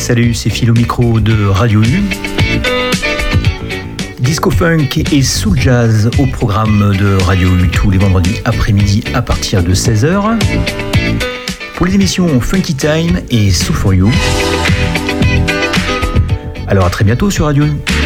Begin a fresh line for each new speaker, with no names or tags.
Salut, c'est Phil au micro de Radio U. Disco funk et soul jazz au programme de Radio U tous les vendredis après-midi à partir de 16h. Pour les émissions Funky Time et Soul for You. Alors à très bientôt sur Radio U.